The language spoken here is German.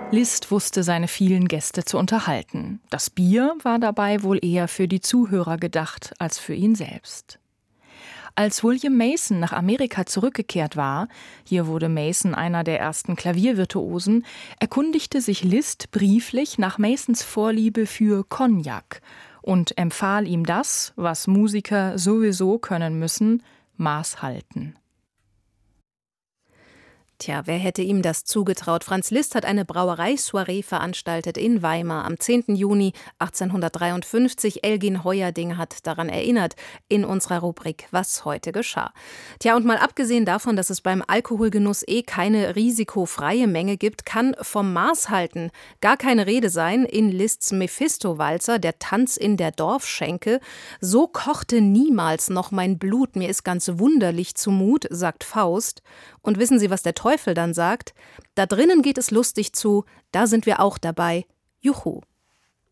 Liszt wusste seine vielen Gäste zu unterhalten. Das Bier war dabei wohl eher für die Zuhörer gedacht als für ihn selbst. Als William Mason nach Amerika zurückgekehrt war, hier wurde Mason einer der ersten Klaviervirtuosen, erkundigte sich Liszt brieflich nach Masons Vorliebe für Cognac und empfahl ihm das, was Musiker sowieso können müssen: Maß halten. Tja, wer hätte ihm das zugetraut? Franz Liszt hat eine Brauereisoiree veranstaltet in Weimar am 10. Juni 1853. Elgin Heuerding hat daran erinnert in unserer Rubrik Was heute geschah. Tja, und mal abgesehen davon, dass es beim Alkoholgenuss keine risikofreie Menge gibt, kann vom Maß halten gar keine Rede sein in Liszts Mephisto-Walzer, der Tanz in der Dorfschenke. So kochte niemals noch mein Blut, mir ist ganz wunderlich zumut, sagt Faust. Und wissen Sie, was der Teufel dann sagt? Da drinnen geht es lustig zu, da sind wir auch dabei. Juhu.